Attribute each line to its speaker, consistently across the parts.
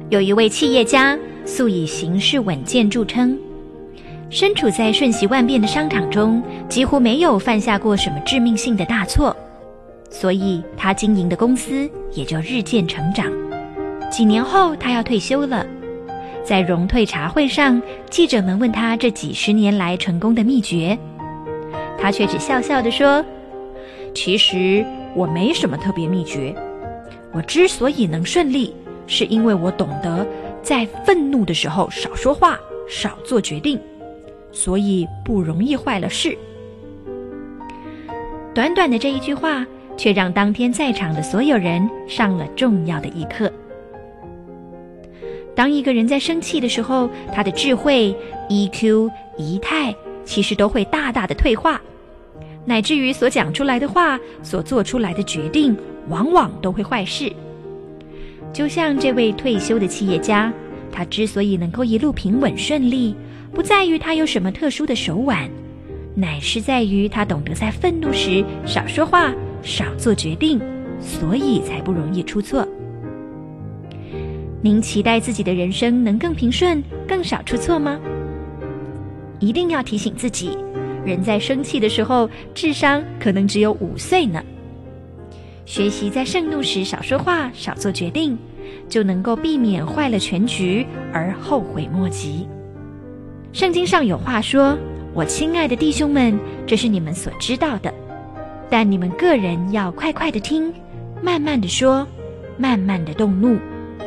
Speaker 1: 有一位企业家素以行事稳健著称，身处在瞬息万变的商场中，几乎没有犯下过什么致命性的大错，所以他经营的公司也就日渐成长。几年后，他要退休了。在荣退茶会上，记者们问他这几十年来成功的秘诀，他却只笑笑地说：其实我没什么特别秘诀，我之所以能顺利，是因为我懂得在愤怒的时候少说话，少做决定，所以不容易坏了事。短短的这一句话，却让当天在场的所有人上了重要的一课。当一个人在生气的时候，他的智慧、EQ、仪态其实都会大大的退化，乃至于所讲出来的话、所做出来的决定，往往都会坏事。就像这位退休的企业家，他之所以能够一路平稳顺利，不在于他有什么特殊的手腕，乃是在于他懂得在愤怒时少说话、少做决定，所以才不容易出错。您期待自己的人生能更平顺、更少出错吗？一定要提醒自己，人在生气的时候，智商可能只有5岁呢。学习在盛怒时少说话、少做决定，就能够避免坏了全局而后悔莫及。圣经上有话说：我亲爱的弟兄们，这是你们所知道的，但你们个人要快快的听，慢慢的说，慢慢的动怒。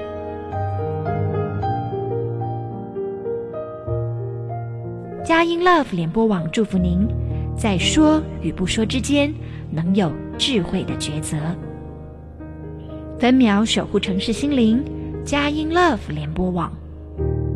Speaker 1: 佳音 Love 联播网祝福您，在说与不说之间，能有智慧的抉择。分秒守护城市心灵，佳音 Love 联播网。